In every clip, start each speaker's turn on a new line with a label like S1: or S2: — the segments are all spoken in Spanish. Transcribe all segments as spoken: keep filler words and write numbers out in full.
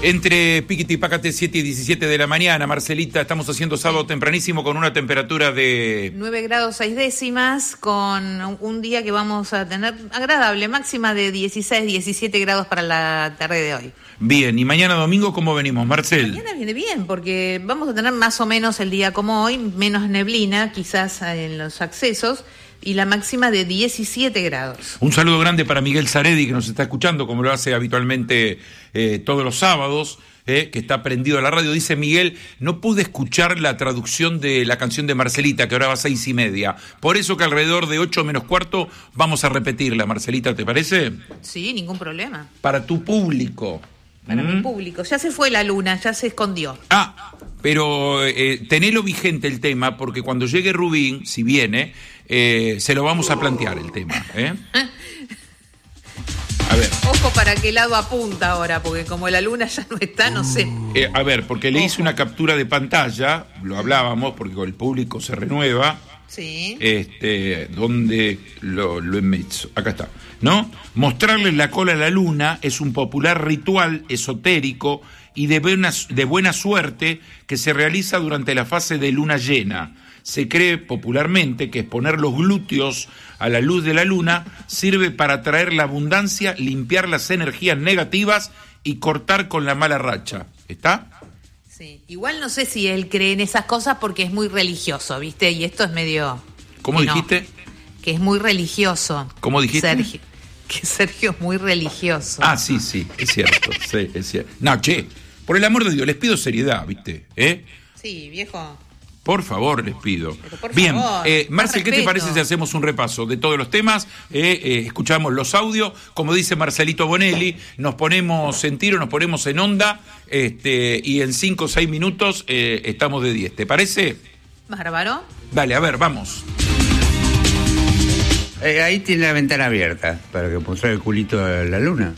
S1: Entre Piquete y Pácate, siete y diecisiete de la mañana. Marcelita, estamos haciendo sábado tempranísimo con una temperatura de...
S2: nueve grados seis décimas, con un día que vamos a tener agradable, máxima de dieciséis, diecisiete grados para la tarde de hoy.
S1: Bien, y mañana domingo, ¿cómo venimos, Marcel?
S2: Mañana viene bien, porque vamos a tener más o menos el día como hoy, menos neblina, quizás en los accesos, y la máxima de diecisiete grados.
S1: Un saludo grande para Miguel Zaredi, que nos está escuchando, como lo hace habitualmente eh, todos los sábados, eh, que está prendido a la radio. Dice Miguel, no pude escuchar la traducción de la canción de Marcelita, que ahora va a seis y media. Por eso que alrededor de ocho menos cuarto vamos a repetirla, Marcelita, ¿te parece?
S2: Sí, ningún problema.
S1: Para tu público.
S2: Para
S1: ¿Mm?
S2: mi público. Ya se fue la luna, ya se escondió.
S1: Ah, pero eh, tenelo vigente el tema, porque cuando llegue Rubín, si viene, eh, se lo vamos a plantear el tema. ¿eh? A ver.
S2: Ojo para qué lado apunta ahora, porque como la luna ya no está, no sé.
S1: Eh, a ver, porque le hice una captura de pantalla, lo hablábamos, porque con el público se renueva.
S2: Sí.
S1: Este, donde lo, lo enmezo. Acá está. ¿No? Mostrarles la cola a la luna es un popular ritual esotérico y de buena, de buena suerte que se realiza durante la fase de luna llena. Se cree popularmente que exponer los glúteos a la luz de la luna sirve para atraer la abundancia, limpiar las energías negativas y cortar con la mala racha. ¿Está?
S2: Sí, igual no sé si él cree en esas cosas porque es muy religioso, ¿viste? Y esto es medio...
S1: ¿Cómo
S2: que
S1: dijiste?
S2: No, que es muy religioso.
S1: ¿Cómo dijiste?
S2: Sergio, que Sergio es muy religioso.
S1: Ah, sí, sí, es cierto, sí, es cierto. No, che, por el amor de Dios, les pido seriedad, ¿viste? ¿Eh?
S2: Sí, viejo.
S1: Por favor, les pido.
S2: Por
S1: Bien,
S2: favor,
S1: eh, Marcel, ¿qué te
S2: respeto.
S1: parece si hacemos un repaso de todos los temas? Eh, eh, escuchamos los audios, como dice Marcelito Bonelli, nos ponemos en tiro, nos ponemos en onda, este, y en cinco o seis minutos eh, estamos de diez. ¿Te parece?
S2: Bárbaro.
S1: Dale, a ver, vamos.
S3: Eh, ahí tiene la ventana abierta para que mostrar el culito de la luna.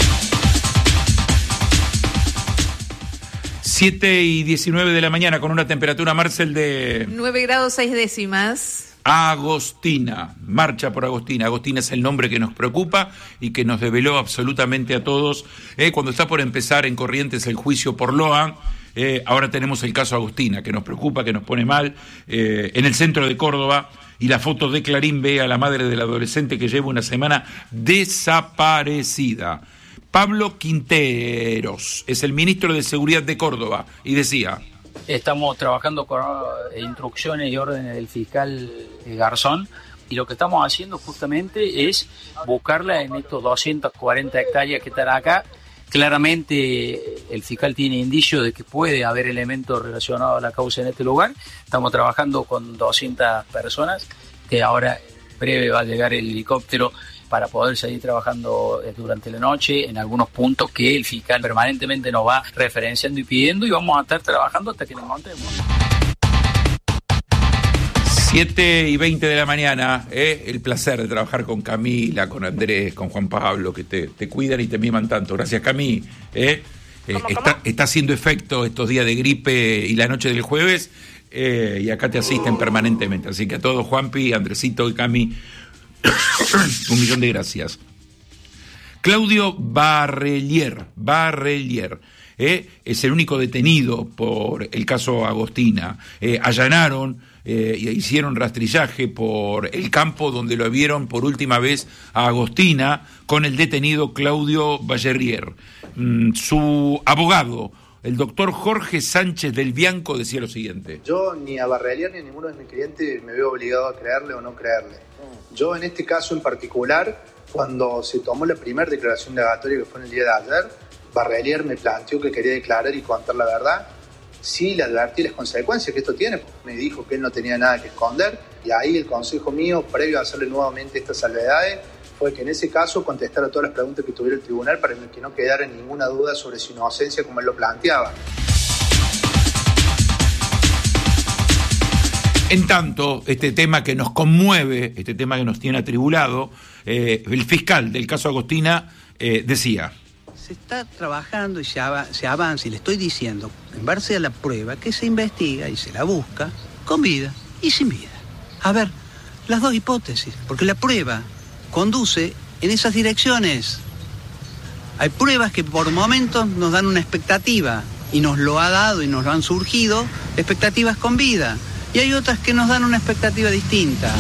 S1: siete y diecinueve de la mañana con una temperatura, Marcel, de...
S2: nueve grados seis décimas.
S1: Agostina, marcha por Agostina. Agostina es el nombre que nos preocupa y que nos develó absolutamente a todos. Eh, cuando está por empezar en Corrientes el juicio por Loa, eh, ahora tenemos el caso Agostina, que nos preocupa, que nos pone mal. Eh, en el centro de Córdoba, y la foto de Clarín ve a la madre del adolescente que lleva una semana desaparecida. Pablo Quinteros es el ministro de Seguridad de Córdoba y decía...
S4: Estamos trabajando con instrucciones y órdenes del fiscal Garzón y lo que estamos haciendo justamente es buscarla en estos doscientas cuarenta hectáreas que están acá. Claramente el fiscal tiene indicios de que puede haber elementos relacionados a la causa en este lugar. Estamos trabajando con doscientas personas que ahora en breve va a llegar el helicóptero para poder seguir trabajando durante la noche en algunos puntos que el fiscal permanentemente nos va referenciando y pidiendo, y vamos a estar trabajando hasta que nos encontremos.
S1: siete y veinte de la mañana, ¿eh? El placer de trabajar con Camila, con Andrés, con Juan Pablo, que te, te cuidan y te miman tanto. Gracias, Cami. ¿eh? Eh, está, está haciendo efecto estos días de gripe y la noche del jueves, eh, y acá te asisten permanentemente. Así que a todos, Juanpi, Andresito y Cami, un millón de gracias. Claudio Barrelier, Barrelier, ¿eh? es el único detenido por el caso Agostina. Eh, allanaron eh, y hicieron rastrillaje por el campo donde lo vieron por última vez a Agostina con el detenido Claudio Barrelier. Mm, su abogado, el doctor Jorge Sánchez del Bianco, decía lo siguiente.
S5: Yo ni a Barrelier ni a ninguno de mis clientes me veo obligado a creerle o no creerle. Yo en este caso en particular, cuando se tomó la primera declaración indagatoria, que fue en el día de ayer, Barrelier me planteó que quería declarar y contar la verdad. Sí, le advertí las consecuencias que esto tiene, me dijo que él no tenía nada que esconder, y ahí el consejo mío, previo a hacerle nuevamente estas salvedades, fue que en ese caso contestara todas las preguntas que tuviera el tribunal para que no quedara ninguna duda sobre su inocencia como él lo planteaba.
S1: En tanto, este tema que nos conmueve, este tema que nos tiene atribulado, eh, el fiscal del caso Agostina eh, decía...
S6: Se está trabajando y se, av- se avanza, y le estoy diciendo, en base a la prueba, que se investiga y se la busca con vida y sin vida. A ver, las dos hipótesis, porque la prueba conduce en esas direcciones. Hay pruebas que por momentos nos dan una expectativa, y nos lo ha dado y nos lo han surgido expectativas con vida. Y hay otras que nos dan una expectativa distinta.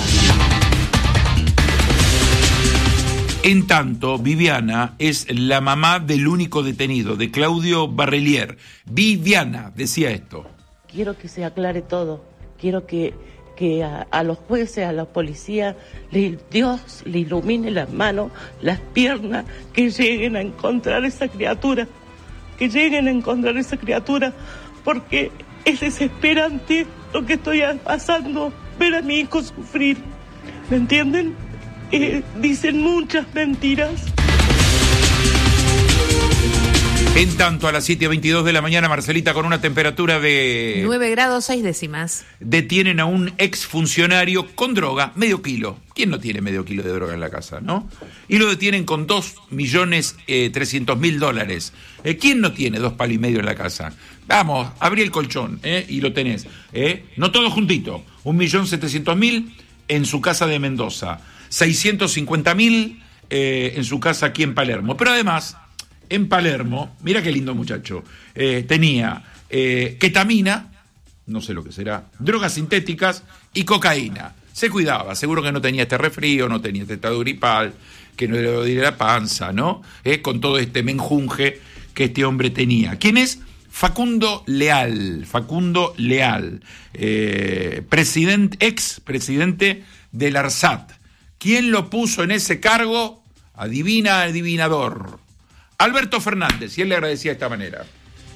S1: En tanto, Viviana es la mamá del único detenido, de Claudio Barrelier. Viviana decía esto.
S7: Quiero que se aclare todo. Quiero que, que a, a los jueces, a la policía, le, Dios le ilumine las manos, las piernas, que lleguen a encontrar esa criatura. Que lleguen a encontrar esa criatura, porque es desesperante lo que estoy pasando, ver a mi hijo sufrir. ¿Me entienden? Eh, dicen muchas mentiras.
S1: En tanto, a las siete y veintidós de la mañana, Marcelita, con una temperatura de...
S2: nueve grados seis décimas.
S1: Detienen a un exfuncionario con droga, medio kilo. ¿Quién no tiene medio kilo de droga en la casa, no? Y lo detienen con dos millones trescientos mil dólares. Eh, ¿Quién no tiene dos palos y medio en la casa? Vamos, abrí el colchón, ¿eh? Y lo tenés. ¿eh? No todo juntito. un millón setecientos mil en su casa de Mendoza. seiscientos cincuenta mil eh, en su casa aquí en Palermo. Pero además... En Palermo, mira qué lindo muchacho, eh, tenía eh, ketamina, no sé lo que será, drogas sintéticas y cocaína. Se cuidaba, seguro que no tenía este resfrío, no tenía este estado gripal, que no le dolía la panza, ¿no? Eh, con todo este menjunje que este hombre tenía. ¿Quién es? Facundo Leal, Facundo Leal, eh, presidente, ex presidente del ARSAT. ¿Quién lo puso en ese cargo? Adivina, adivinador. Alberto Fernández, y él le agradecía de esta manera.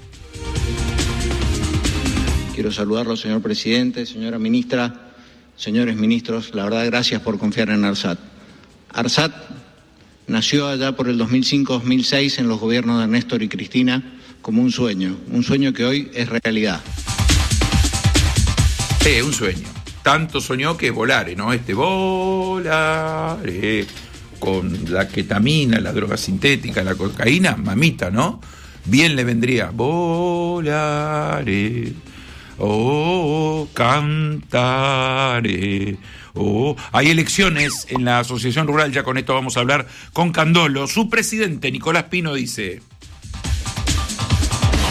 S8: Quiero saludarlo, señor presidente, señora ministra, señores ministros. La verdad, gracias por confiar en ARSAT. ARSAT nació allá por el dos mil cinco dos mil seis en los gobiernos de Néstor y Cristina como un sueño, un sueño que hoy es realidad.
S1: Sí, un sueño. Tanto soñó que volare, ¿no? Este volare... con la ketamina, la droga sintética, la cocaína, mamita, ¿no? Bien le vendría. Volaré, oh, cantaré, oh. Hay elecciones en la Asociación Rural, ya con esto vamos a hablar con Candolo. Su presidente, Nicolás Pino, dice...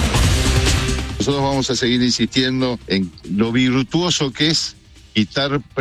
S9: Nosotros vamos a seguir insistiendo en lo virtuoso que es quitar